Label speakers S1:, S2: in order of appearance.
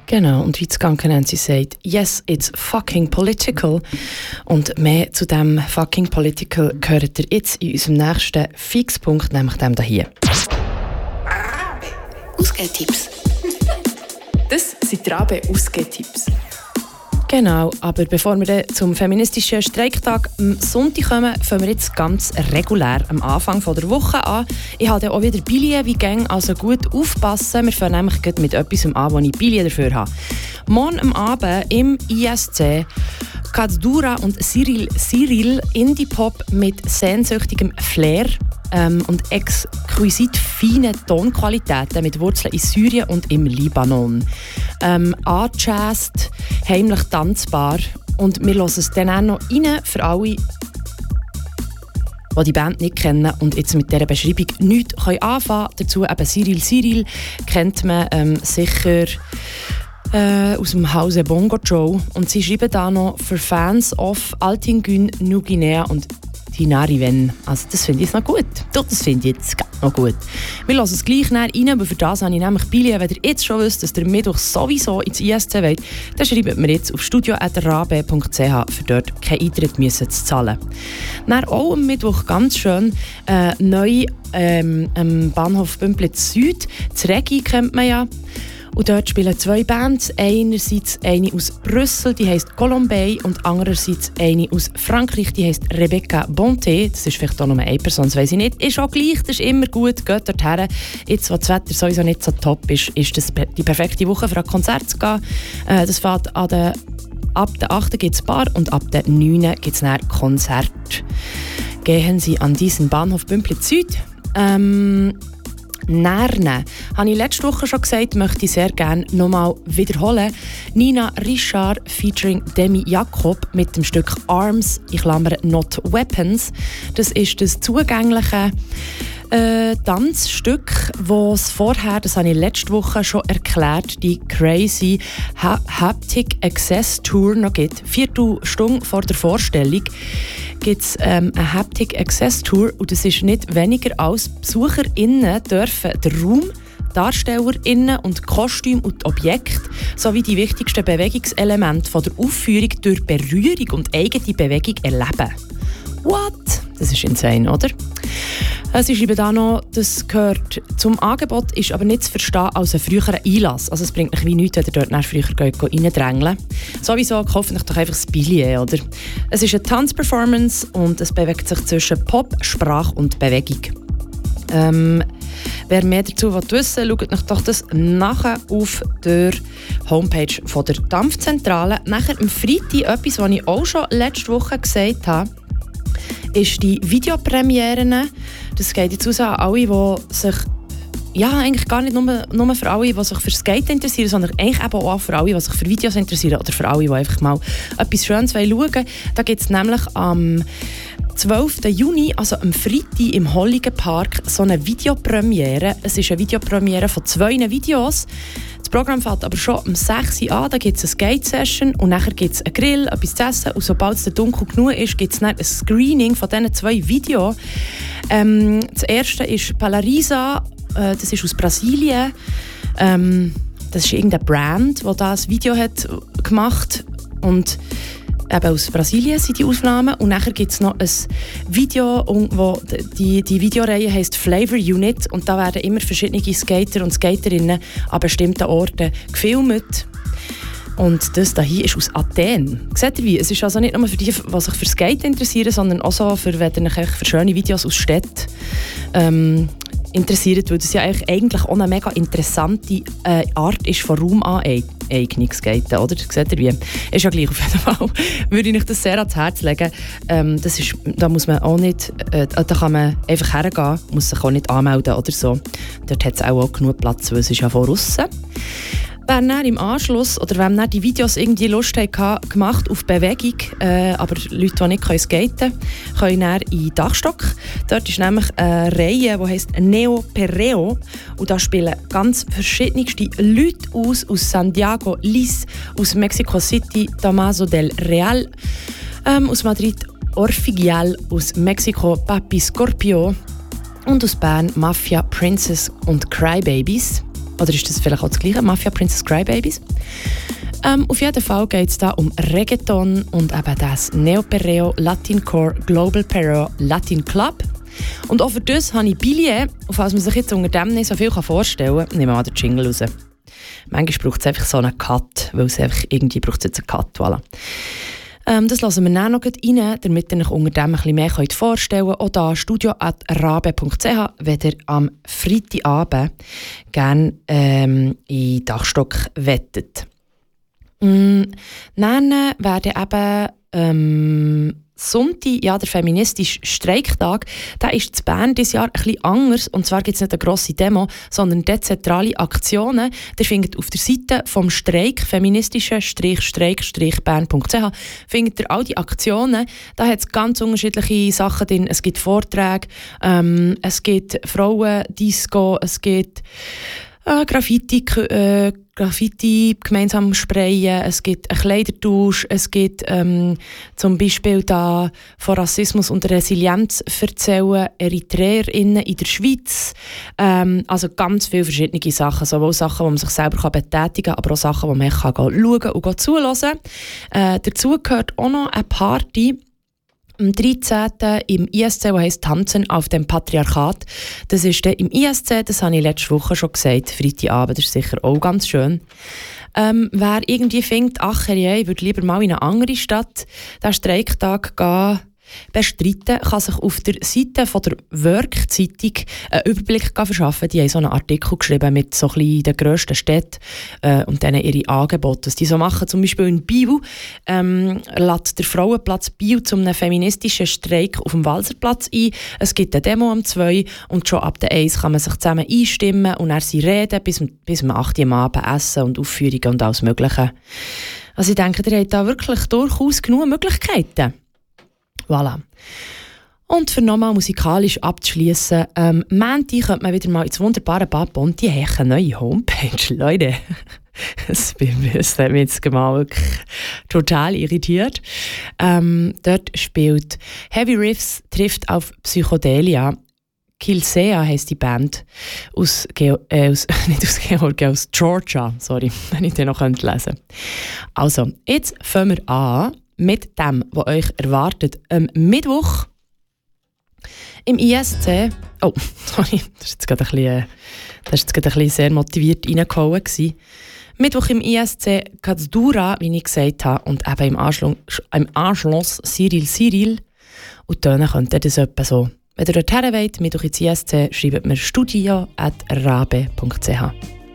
S1: Genau, und wie Skanke Nancy sagt, yes, it's fucking political. Und mehr zu dem fucking political gehört ihr jetzt in unserem nächsten Fixpunkt, nämlich dem hier.
S2: Ausgehtipps. Das sind die Rabe-Ausgehtipps.
S1: Genau, aber bevor wir dann zum feministischen Streiktag am Sonntag kommen, fangen wir jetzt ganz regulär am Anfang der Woche an. Ich habe dann auch wieder Billie wie Gang, also gut aufpassen. Wir fangen nämlich mit etwas an, wo ich Billie dafür habe. Morgen am Abend im ISC Kadura und Cyril Indie-Pop mit sehnsüchtigem Flair und exquisit feinen Tonqualitäten mit Wurzeln in Syrien und im Libanon. Angejazzed, heimlich tanzbar und wir hören es dann auch noch rein für alle, die die Band nicht kennen und jetzt mit dieser Beschreibung nichts anfangen können. Dazu eben Cyril kennt man sicher aus dem Hause Bongo Joe und sie schreiben da noch für Fans of Altingün, New-Guinea und Tinariwen. Also das finde ich noch gut. Doch, das finde ich jetzt noch gut. Wir lassen es gleich rein, aber für das habe ich nämlich Billie. Wenn ihr jetzt schon wisst, dass ihr Mittwoch sowieso ins ISC wollt, dann schreibt mir jetzt auf studio@rabe.ch, für dort keinen Eintritt müssen zu zahlen. Dann auch am Mittwoch ganz schön neu am Bahnhof Bümplitz Süd. Das Regi kennt man ja. Und dort spielen zwei Bands. Einerseits eine aus Brüssel, die heisst Colombey, und andererseits eine aus Frankreich, die heisst Rebecca Bonté. Das ist vielleicht auch nur eine Person, das weiss ich nicht. Ist auch gleich, das ist immer gut, geht dort her. Jetzt, wo das Wetter sowieso nicht so top ist, ist das die perfekte Woche für ein Konzert zu gehen. Das fängt ab der 8. gibt es Bar und ab der 9. gibt es ein Konzert. Gehen Sie an diesen Bahnhof Bümplitz Süd. Nerne. Habe ich letzte Woche schon gesagt, möchte ich sehr gerne nochmal wiederholen. Nina Richard featuring Demi Jakob mit dem Stück Arms, in Klammern Not Weapons. Das ist das zugängliche Tanzstück, das vorher, das habe ich letzte Woche schon erklärt, die Crazy Haptic Access Tour noch gibt. 4 Stunden vor der Vorstellung gibt es eine Haptic Access Tour und das ist nicht weniger als BesucherInnen dürfen den Raum, DarstellerInnen und Kostüme und Objekte sowie die wichtigsten Bewegungselemente von der Aufführung durch Berührung und eigene Bewegung erleben. What? Das ist insane, oder? Sie schreiben da noch, das gehört zum Angebot, ist aber nicht zu verstehen als ein früherer Einlass. Also es bringt euch wie nichts, wenn ihr dort früher reindrängeln. Sowieso kauft euch doch einfach das Billet, oder? Es ist eine Tanzperformance und es bewegt sich zwischen Pop, Sprache und Bewegung. Wer mehr dazu wissen will, schaut euch doch das nachher auf der Homepage von der Dampfzentrale. Nachher am Freitag, etwas, was ich auch schon letzte Woche gesagt habe, ist die Videopremiere. Das geht jetzt raus an alle, die sich, ja, eigentlich gar nicht nur für alle, die sich für Skaten interessieren, sondern eigentlich eben auch für alle, die sich für Videos interessieren oder für alle, die einfach mal etwas Schönes schauen wollen. Da gibt es nämlich am 12. Juni, also am Freitag im Holligenpark, so eine Videopremiere. Es ist eine Videopremiere von 2 Videos. Das Programm fängt aber schon um 6 Uhr an, da gibt es eine Skate-Session und nachher gibt es einen Grill, etwas zu essen und sobald es dunkel genug ist, gibt es dann ein Screening von diesen 2 Videos. Das erste ist Palarisa, das ist aus Brasilien. Das ist irgendeine Brand, die das Video hat gemacht und eben aus Brasilien sind die Aufnahmen. Und nachher gibt es noch ein Video, wo die Videoreihe heisst Flavor Unit. Und da werden immer verschiedene Skater und Skaterinnen an bestimmten Orten gefilmt. Und das hier ist aus Athen. Seht ihr wie? Es ist also nicht nur für die, die sich für Skate interessieren, sondern auch so für, wenn ihr euch für schöne Videos aus Städten interessiert, weil das ja eigentlich auch eine mega interessante Art ist von Raumaneignungsskaten, oder? Seht ihr wie? Ist ja gleich auf jeden Fall. Würde ich euch das sehr ans Herz legen. Das ist, da muss man auch nicht, da kann man einfach hergehen, muss sich auch nicht anmelden oder so. Dort hat es auch genug Platz, weil es ist ja von aussen. Wer dann im Anschluss oder wenn dann die Videos irgendwie Lust hatten, gemacht auf Bewegung, aber Leute, die nicht skaten können dann in den Dachstock. Dort ist nämlich eine Reihe, die heisst Neo Perreo. Und da spielen ganz verschiedenste Leute aus Santiago, Lis, aus Mexico City, Tomaso del Real, aus Madrid, Orfigial, aus Mexiko, Papi Scorpio und aus Bern, Mafia, Princess und Crybabies. Oder ist das vielleicht auch das gleiche? Mafia Princess Crybabies? Auf jeden Fall geht es da um Reggaeton und eben das Neo-Perreo Latin Core Global Perreo Latin Club. Und auch für das habe ich Billett, auf was man sich jetzt unter dem nicht so viel vorstellen kann, nehmen wir mal den Jingle raus. Manchmal braucht es einfach so einen Cut, weil es einfach irgendwie braucht es jetzt einen Cut. Voilà. Das lassen wir dann noch rein, damit ihr euch unter dem ein bisschen mehr vorstellen könnt. Auch da studio@rabe.ch, wenn ihr am Freitagabend gerne in den Dachstock wettet. Dann werden eben Sonntag, ja, der feministische Streiktag, der ist in Bern dieses Jahr ein bisschen anders. Und zwar gibt es nicht eine grosse Demo, sondern dezentrale Aktionen. Ihr findet auf der Seite vom Streik, feministische-streik-bern.ch, findet ihr all die Aktionen. Da hat es ganz unterschiedliche Sachen drin. Es gibt Vorträge, es gibt Frauendisco, es gibt Graffiti gemeinsam sprayen, es gibt einen Kleidertausch, es gibt zum Beispiel da von Rassismus und Resilienz erzählen EritreerInnen in der Schweiz. Also ganz viele verschiedene Sachen, sowohl Sachen, die man sich selber betätigen kann, aber auch Sachen, die man schauen und zuhören kann. Dazu gehört auch noch eine Party am 13. im ISC, der heisst «Tanzen auf dem Patriarchat». Das ist im ISC, das habe ich letzte Woche schon gesagt, Freitagabend, das ist sicher auch ganz schön. Wer irgendwie findet, ach ich würde lieber mal in eine andere Stadt den Streiktag bestreiten, kann sich auf der Seite von der Work-Zeitung einen Überblick verschaffen. Die haben so einen Artikel geschrieben mit so ein den grössten Städten und denen ihre Angebote. Was die so machen, zum Beispiel in Biel, lädt der Frauenplatz Biel zu einem feministischen Streik auf dem Walserplatz ein. Es gibt eine Demo um 2 und schon ab der 1 kann man sich zusammen einstimmen und dann sie reden bis um 8 Uhr am Abend essen und Aufführungen und alles Mögliche. Also ich denke, ihr habt da wirklich durchaus genug Möglichkeiten. Voilà. Und für nochmal musikalisch abzuschließen, Montag könnte man wieder mal ins wunderbare Bad Bonn. Die haben eine neue Homepage, Leute. Das hat mich jetzt mal wirklich total irritiert. Dort spielt Heavy Riffs trifft auf Psychedelia. Kilsea heisst die Band aus Georgia. Sorry, wenn ich den noch lesen könnte. Also, jetzt fangen wir an mit dem, was euch erwartet. Mittwoch im ISC. Oh, sorry, das ist jetzt gerade ein bisschen sehr motiviert reingehauen. Mittwoch im ISC Kazdura, wie ich gesagt habe, und eben im Anschluss Cyril. Und dann könnt ihr das etwa so. Wenn ihr dorthin wollt, Mittwoch ins ISC, schreibt mir studio@rabe.ch.